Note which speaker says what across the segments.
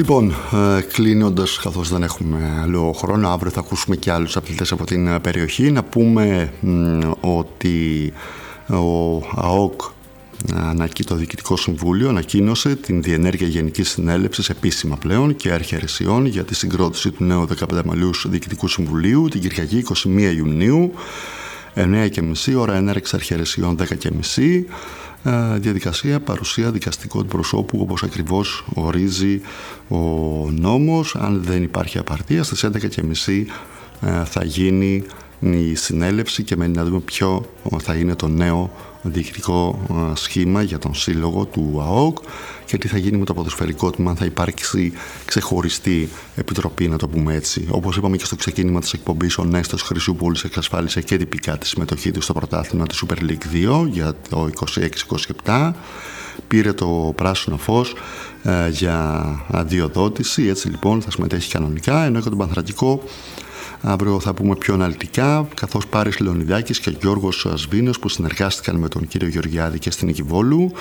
Speaker 1: Λοιπόν, κλείνοντας, καθώς δεν έχουμε λόγο χρόνο, αύριο θα ακούσουμε και άλλους αθλητές από την περιοχή. Να πούμε ότι ο ΑΟΚ, το Διοικητικό Συμβούλιο ανακοίνωσε την διενέργεια Γενικής Συνέλευσης επίσημα πλέον και αρχιερεσιών για τη συγκρότηση του νέου 15 μελούς Διοικητικού Συμβουλίου την Κυριακή 21 Ιουνίου, 9:30 ώρα, έναρξη αρχιερεσιών 10:30. Διαδικασία παρουσία δικαστικού αντιπροσώπου όπως ακριβώς ορίζει ο νόμος. Αν δεν υπάρχει απαρτία, στις 11:30 θα γίνει η συνέλευση και μένει να δούμε ποιο θα είναι το νέο διοικητικό σχήμα για τον σύλλογο του ΑΟΚ και τι θα γίνει με το ποδοσφαιρικό τμήμα, αν θα υπάρξει ξεχωριστή επιτροπή, να το πούμε έτσι. Όπως είπαμε και στο ξεκίνημα της εκπομπής, ο Νέστος Χρυσούπολης εξασφάλισε και τυπικά τη συμμετοχή του στο πρωτάθλημα της Super League 2 για το 26-27. Πήρε το πράσινο φως για αδειοδότηση, έτσι λοιπόν θα συμμετέχει κανονικά, ενώ για τον Πανθρακικό αύριο θα πούμε πιο αναλυτικά, καθώς Πάρης Λεωνιδάκης και Γιώργος Σβήνος, που συνεργάστηκαν με τον κύριο Γεωργιάδη και στην Νικηβόλου,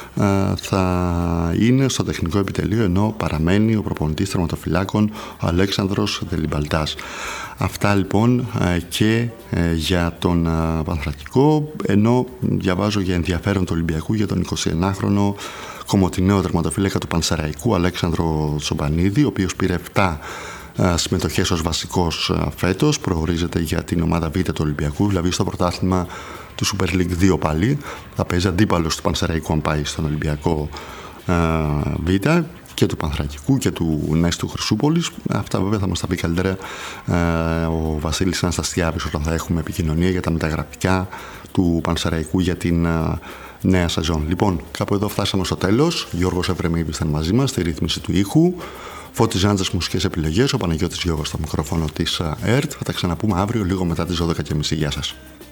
Speaker 1: θα είναι στο τεχνικό επιτελείο, ενώ παραμένει ο προπονητής τερματοφυλάκων ο Αλέξανδρος Δελιμπαλτάς. Αυτά λοιπόν και για τον Πανθρακικό, ενώ διαβάζω για ενδιαφέρον του Ολυμπιακού για τον 21χρονο κομοτηναίο τερματοφύλακα του Πανσεραϊκού Αλέξανδρο Τσομπανίδη, ο οποίος πήρε 7 συμμετοχές ως βασικός φέτος, προορίζεται για την ομάδα Β του Ολυμπιακού, δηλαδή στο πρωτάθλημα του Super League 2 πάλι. Θα παίζει αντίπαλος του Πανσεραϊκού αν πάει στον Ολυμπιακό Β, και του Πανθρακικού και του Νέστου Χρυσούπολης. Αυτά βέβαια θα μας τα πει καλύτερα ο Βασίλης Αναστασιάδης όταν θα έχουμε επικοινωνία για τα μεταγραφικά του Πανσεραϊκού για την νέα σεζόν. Λοιπόν, κάπου εδώ φτάσαμε στο τέλος. Γιώργος Ευρεμίδης ήταν μαζί μας στη ρύθμιση του ήχου. Φώτης Ζάντζας μουσικές επιλογές, ο Παναγιώτης Γιώργος στο μικρόφωνο της ΕΡΤ. Θα τα ξαναπούμε αύριο λίγο μετά τις 12:30. Γεια σας.